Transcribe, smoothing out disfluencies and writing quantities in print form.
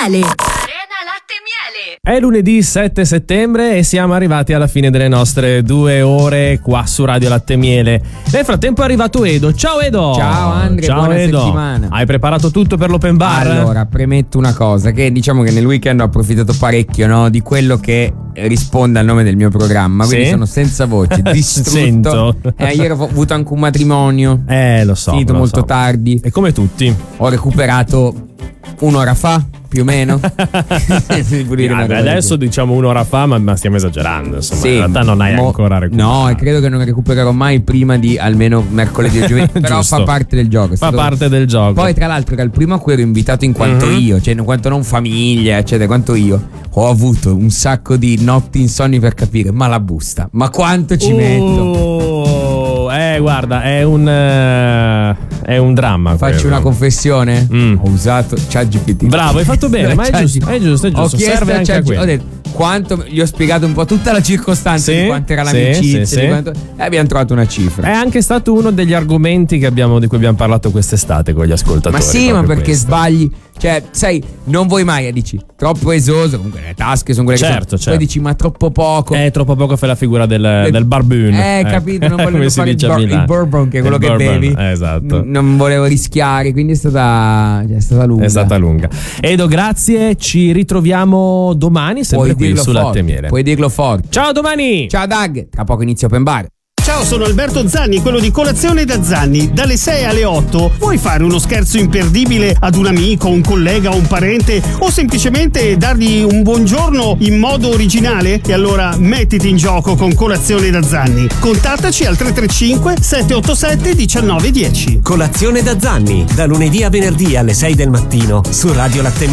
Miele. Arena Latte Miele. È lunedì 7 settembre e siamo arrivati alla fine delle nostre 2 ore qua su Radio Latte Miele. Nel frattempo è arrivato Edo. Ciao Edo. Ciao Andre, ciao buona Edo. settimana. Hai preparato tutto per l'open bar? Allora, premetto una cosa, che diciamo che nel weekend ho approfittato parecchio, no, di quello che risponde al nome del mio programma, quindi sì? sono senza voce, distrutto. Sento. Ieri ho avuto anche un matrimonio. Lo so. Finito lo molto so. tardi. E come tutti. Ho recuperato un'ora fa, più o meno. Adesso diciamo un'ora fa, ma stiamo esagerando. Insomma, sì, in realtà non hai ancora recuperato. No, e credo che non recupererò mai prima di almeno mercoledì o giovedì. Però Giusto. fa parte del gioco. Fa parte del gioco. Poi, tra l'altro, era il primo a cui ero invitato in quanto io, cioè in quanto non famiglia, eccetera, quanto io. Ho avuto un sacco di notti insonni per capire, ma la busta, ma quanto ci metto? Guarda, è un dramma. Faccio quello. una confessione? Ho usato ChatGPT. Bravo, hai fatto bene, ma è giusto, è giusto. Ho chiesto serve a anche a ChatGPT, quello. ho detto quanto, gli ho spiegato un po' tutta la circostanza Sì, di quanto era sì, l'amicizia, sì, di quanto, e abbiamo trovato una cifra. È anche stato uno degli argomenti di cui abbiamo parlato quest'estate con gli ascoltatori. Ma sì, ma perché questo. sbagli? Cioè, sai, non vuoi mai, dici, troppo esoso, comunque le tasche sono quelle che Certo, sono. certo. Poi dici, ma troppo poco. Troppo poco fai la figura del barbun. Capito, non Come volevo si fare dice a il Milano. bourbon, che è quello Il che bourbon, bevi. esatto. Non volevo rischiare, quindi è stata lunga. È stata lunga. Edo, grazie, ci ritroviamo domani sempre qui su Latte Miele. Puoi dirlo forte. Ciao, domani. Ciao Doug, tra poco inizio Open Bar. Ciao, sono Alberto Zanni, quello di Colazione da Zanni. Dalle 6 alle 8 vuoi fare uno scherzo imperdibile ad un amico, un collega, un parente o semplicemente dargli un buongiorno in modo originale? E allora mettiti in gioco con Colazione da Zanni. Contattaci al 335 787 1910. Colazione da Zanni, da lunedì a venerdì alle 6 del mattino su Radio Latte Miele.